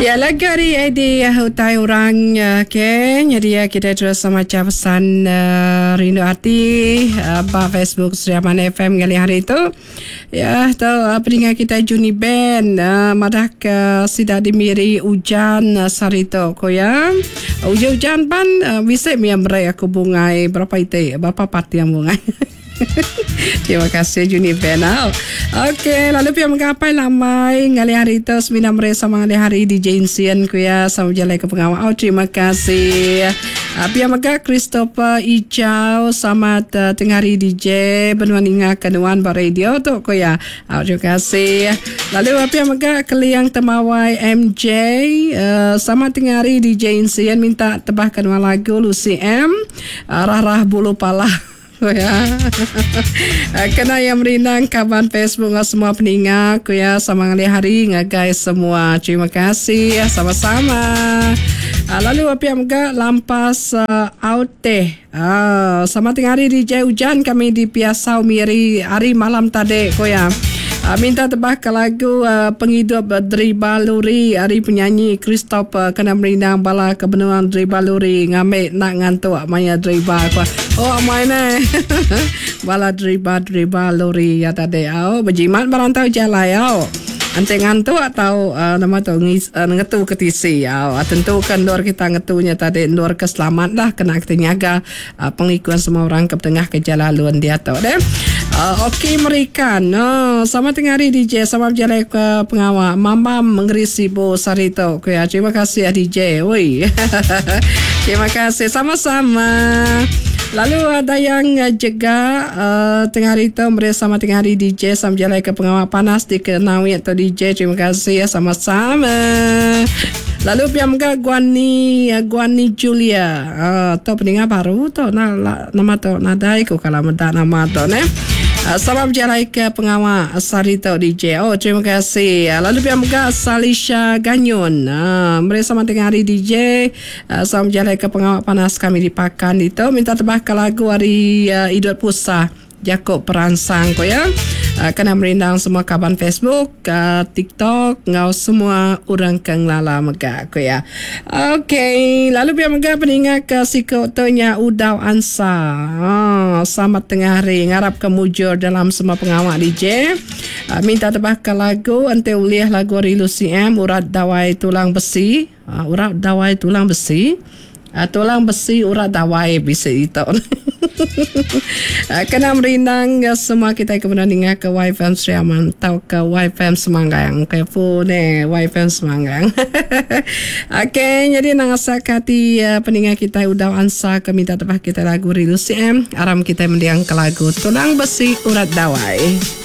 Ya, lagi ada hutai orang ke. Jadi kita terus macam pesan rindu hati apa Facebook Sriaman FM kali hari itu. Ya, tahu pendengar kita Juni Band madah ke sidak dimiri hujan sarito ko ya. Hujan pan bisa miam berai aku bungai berapa itu berapa parti yang bungai. Terima kasih Juni Benal. Okey, lalu pihak menggapai lamai ngali hari itu semina mereka sama ngali hari di Jainsian ku ya sama jalan ke pengawal. Terima kasih. Pihak menggapai Christopher Ijau sama tengah hari DJ benuan ingat kenuan radio tu ku ya. Terima kasih. Lalu pihak menggapai keliang temawai MJ sama tengah hari di Jainsian minta tebah kenuan lagu Lucy M. Rah-rah bulu pala. Ya. Kena yang merinang kaban Facebook semua peninggal ku ya sama ngali hari guys semua. Terima kasih sama-sama. Lalu apa yang enggak lampas out teh. Sama tengah hari DJ hujan kami di Piasau Miri hari malam tadi ku ya. Minta tebah ke lagu penghidup Dribaluri hari penyanyi Christopher kena merinang bala kebenuan Dribaluri ngambil nak ngantuk maya Dribal ku. Oh mainnya bala Dribaluri ya tadi berjimat berantau jalan ya. Ante ngantuk atau nama tu ngetu ketisi ya. Tentukan luar kita ngetunya tadi luar keselamat lah kena kita nyaga pengikuan semua orang ke tengah ke jalan luan dia tu deh. Okey mereka sama tengah hari DJ sama berjalan ke pengawal Mama mengerisi bo sarito ku ya. Terima kasih DJ. Oi. Terima kasih sama-sama. Lalu ada yang juga tengah hari itu bersama tengah hari DJ sama jalan ke pengawal panas di Kenawi atau DJ. Terima kasih ya sama-sama. Lalu pihak muka Guani Julia. Tu pendengar baru tu nama tu nadai ku kalau mendak nama tu ne. Sama berjalan ke pengawal Sarito DJ. Oh terima kasih. Lalu pihak muka Salisha Ganyun. Bersama tengah hari DJ sama berjalan ke pengawal panas kami di Pakan itu. Minta tebah ke lagu hari Idul Pusa Jakob Peransang ko ya. Kena merindang semua kaban Facebook, TikTok, ngau semua orang keng lala megak ko ya. Okey, lalu biar megak peningat ke sikotonya Udau Ansa. Sama tengah hari ngarap kemujur dalam semua pengawal DJ. Minta tebah ke lagu ante uliah lagu Lucy M urat dawai tulang besi. Urat dawai tulang besi. Tulang besi urat dawai bisa itu. Kena merindang semua kita kemudian dengar ke YFM Sriaman atau ke YFM Semanggang ke phone YFM Semanggang. Okey, jadi nang asakati pendengar kita udah ansa ke minta tebah kita lagu Lucy M. Aram kita mendiang ke lagu Tulang Besi Urat Dawai.